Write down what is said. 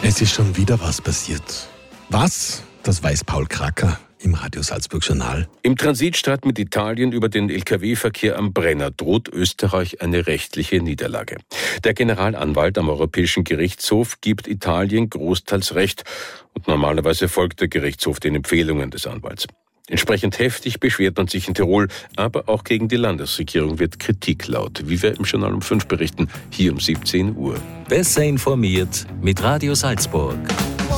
Es ist schon wieder was passiert. Was? Das weiß Paul Kracker im Radio Salzburg Journal. Im Transitstreit mit Italien über den Lkw-Verkehr am Brenner droht Österreich eine rechtliche Niederlage. Der Generalanwalt am Europäischen Gerichtshof gibt Italien großteils Recht und normalerweise folgt der Gerichtshof den Empfehlungen des Anwalts. Entsprechend heftig beschwert man sich in Tirol, aber auch gegen die Landesregierung wird Kritik laut, wie wir im Journal um 5 berichten, hier um 17 Uhr. Besser informiert mit Radio Salzburg.